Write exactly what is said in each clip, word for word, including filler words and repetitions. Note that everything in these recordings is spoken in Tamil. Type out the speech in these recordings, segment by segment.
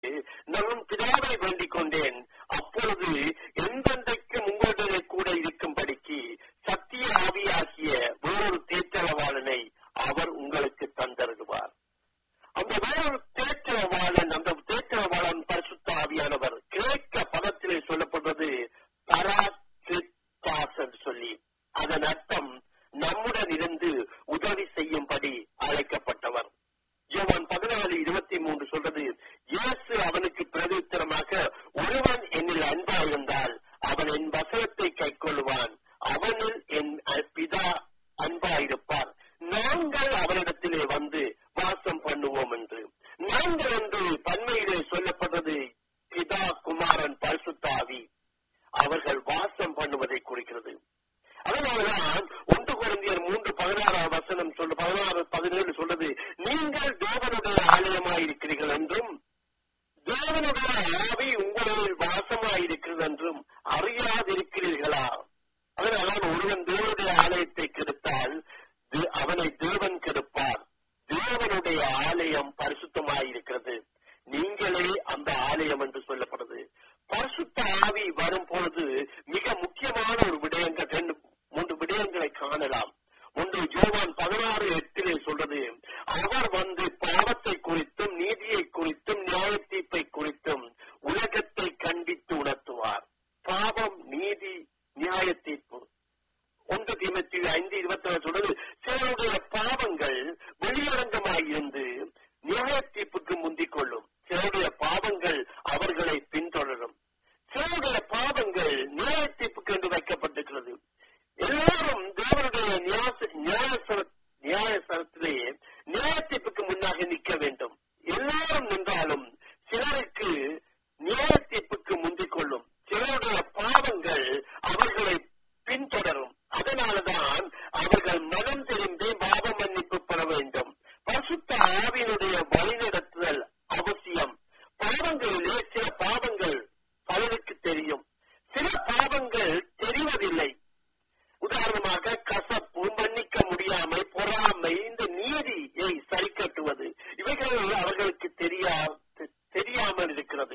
நான் பிதாவை வேண்டிக் கொண்டேன், அப்பொழுது எந்தெந்தைக்கும் உங்களுடைய கூட இருக்கும்படிக்கு சத்திய ஆவியாகிய வேறொரு தேற்றளவாளனை அவர் உங்களுக்கு தந்தருவார். அந்த வேறொரு தேற்றளவாளன், அந்த தேற்றளவாளன் பரிசுத்த ஆவியானவர். கிரேக்க பதத்திலே சொல்லப்படுவது பராக்ளித்தாஸ் என்று சொல்லி, அதன் அர்த்தம் நம்முடன் இருந்து உதவி செய்யும்படி அழைக்கப்பட்டவர். யோவான் பதினாலு இருபத்தி மூன்று சொல்றது, இயேசு அவனுக்கு பிரதியுத்தரமாக, ஒருவன் என்னில் அன்பாயிருந்தால் அவன் என் வசனத்தை கைக்கொள்வான், அவனில் என் பிதா அன்பாயிருப்பார், நாங்கள் அவனிடத்திலே வந்து வாசம் பண்ணுவோம் என்று. நாங்கள் என்று பன்மையிலே சொல்லப்படுறது பிதா, குமாரன், பரிசுத்த ஆவி அவர்கள் வாசம் பண்ணுவதை குறிக்கிறது. அதனாலதான் ஒன்று கொரிந்தியர் மூன்று பதினாறாம் வசனம் சொல்ல பதினாறு பதினேழு சொல்றது, நீங்கள் தேவனுடைய ஆலயமாயிருக்கிறீர்கள் என்றும் தேவனுடைய ஆவி உங்களில் வாசமாயிருக்கிறது என்றும் அறியாதிருக்கிறீர்களா? அதனால்தான் ஒருவன் தேவனுடைய ஆலயத்தை கெடுத்தால் அவனை தேவன் கெடுப்பார். தேவனுடைய ஆலயம் பரிசுத்தமாயிருக்கிறது, நீங்களே அந்த ஆலயம் என்று சொல்லப்படுது. பரிசுத்த ஆவி வரும் பொழுது மிக முக்கியமான ஒரு விடயங்கள், ரெண்டு மூன்று விடயங்களை காணலாம். ஒன்று யோவான் பதினாறு எட்டிலே சொல்றது, அவர் வந்து பாவத்தை குறித்தும் நீதியை குறித்தும் நியாய தீர்ப்பை குறித்தும் உலகத்தை கண்டித்து உணர்த்துவார். பாவம், நீதி, நியாய தீர்ப்பு. ஒன்று தீமோத்தேயு ஐந்து இருபத்தி நாலு சொல்றது, சிலருடைய பாவங்கள் வெளியரங்கமாயிருந்து நியாய தீர்ப்புக்கு முந்திக் கொள்ளும், சிலருடைய பாவங்கள் அவர்களை பின்தொடரும், சிலருடைய பாவங்கள் நியாய தீர்ப்புக்கு என்று வைக்கப்பட்டிருக்கிறது. எல்லாரும் தேவனுடைய நியாயசரத்திலே நியாய தீர்ப்புக்கு முன்னாக நிற்க வேண்டும். எல்லாரும் நின்றாலும் சிலருக்கு நியாய தீர்ப்புக்கு முந்திக் கொள்ளும், சிலருடைய பாவங்கள் அவர்களை பின்தொடரும். அதனால்தான் அவர்கள் மனம் திரும்பி பாவ மன்னிப்பு பெற வேண்டும். பரிசுத்த ஆவியினுடைய வழிநடத்துதல் அவசியம். பாவங்களிலே சில பாவங்கள் பலருக்கு தெரியும், சில பாவங்கள் தெரிவதில்லை. உதாரணமாக கசப்பு, மன்னிக்க முடியாமை, பொறாமை, இந்த நீதியை சரி கட்டுவது, இவைகள் அவர்களுக்கு தெரியா தெரியாமல் இருக்கிறது.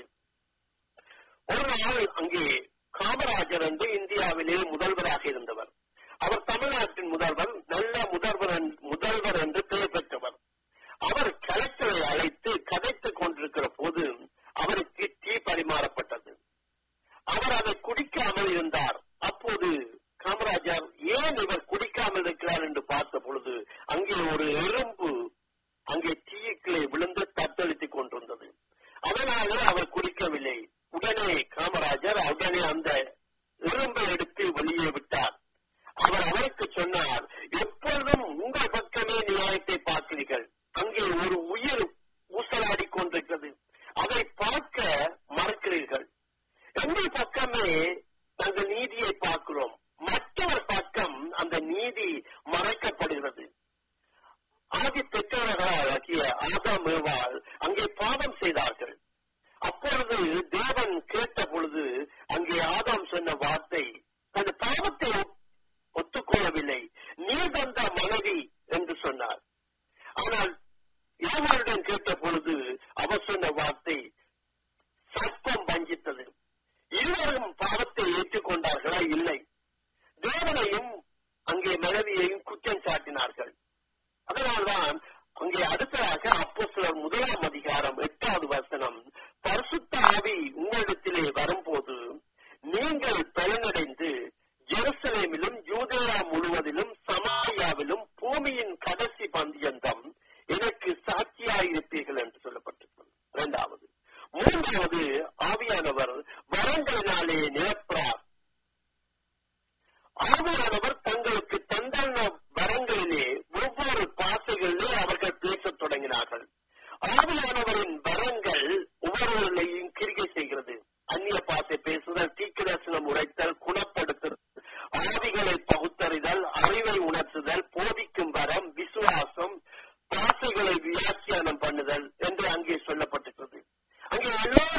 ஒரு நாள் அங்கே காமராஜர் என்று இந்தியாவிலே முதல்வராக இருந்தவர். அவர் தமிழ்நாட்டின் முதல்வர், நல்ல முதல்வர் முதல்வர் என்று பெயர் பெற்றவர். அவர் கலெக்டரை அழைத்து கதைத்துக் கொண்டிருக்கிற போது அவருக்கு டீ பரிமாறப்பட்டது. அவர் அதை குடிக்காமல் இருந்தார். அப்போது காமராஜர் ஏன் இவர் குடிக்காமல் இருக்கிறார் என்று பார்த்த பொழுது அங்கே ஒரு எறும்பு அங்கே டீக்குள்ளே விழுந்து தத்தளித்துக் கொண்டிருந்தது. அதனால அவர் குடிக்கவில்லை. உடனே காமராஜர் உடனே அந்த எறும்பை எடுத்து வெளியே விட்டார். அவர் அவருக்கு சொன்னார், எப்பொழுதும் உங்கள் பக்கமே நியாயத்தை பார்க்கிறீர்கள், அங்கே ஒரு உயிர் ஊசலாடி கொண்டிருக்கிறது, அதை பார்க்க மறக்கிறீர்கள். எங்கள் பக்கமே நாங்கள் நீதியை பார்க்கிறோம், மற்றவர் பக்கம் அந்த நீதி மறைக்கப்படுகிறது. ஆதி பெற்றவர்களாகிய ஆதாம் ஏவாள் அங்கே பாவம் செய்தார்கள். அப்பொழுது தேவன் கேட்ட பொழுது அங்கே ஆதாம் சொன்ன வார்த்தை, தன் பாவத்தை ஒத்துக்கொள்ளவில்லை, நீ தந்த மனைவி என்று சொன்னார். ஆனால் ஏவாளுடன் கேட்ட பொழுது அவர் சொன்ன வார்த்தை, சர்ப்பம் வஞ்சித்தது. இருவரும் பாவத்தை ஏற்றுக்கொண்டார்களா? இல்லை. தேவனையும் அங்கே மனைவியையும் குற்றம் சாட்டினார்கள். அதனால்தான் அங்கே அடுத்ததாக அப்போஸ்தலர் முதலாம் அதிகாரம் எட்டாவது வசனம், பரிசுத்த ஆவி உங்களிடத்திலே வரும்போது நீங்கள் பலனடைந்து ஜெருசலேமிலும் யூதேயா முழுவதிலும் சமாரியாவிலும் பூமியின் கடைசி பந்தியந்தம் எனக்கு சாட்சியாயிருப்பீர்கள் என்று சொல்லப்பட்டிருக்கிறது. இரண்டாவது. மூன்றாவது, ஆவியானவர் வரங்களினாலே நிரப்புறார். ஆவியானவர் தங்களுக்கு தந்தான வரங்களிலே ஒவ்வொரு பாசைகளிலே அவர்கள் பேசத் தொடங்கினார்கள். ஆவியானவரின் வரங்கள் ஒவ்வொருவர்களையும் கிரிகை செய்கிறது. அந்நிய பாசை பேசுதல், தீர்க்கதரிசனம் உரைத்தல், குணப்படுத்துதல், ஆவிகளை பகுத்தறிதல், அறிவை உணர்த்துதல், போதிக்கும் வரம், விசுவாசம், பாசைகளை வியாக்கியானம் பண்ணுதல் என்று அங்கே சொல்லப்பட்டிருக்கிறது. அங்கே எல்லா